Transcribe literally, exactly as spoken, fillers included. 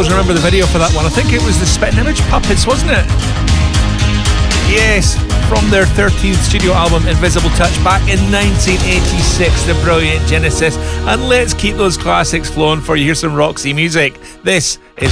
always remember the video for that one. I think it was the Spitting Image Puppets, wasn't it? Yes, from their thirteenth studio album Invisible Touch back in nineteen eighty-six, the brilliant Genesis. And let's keep those classics flowing for you. Here's some Roxy music. This is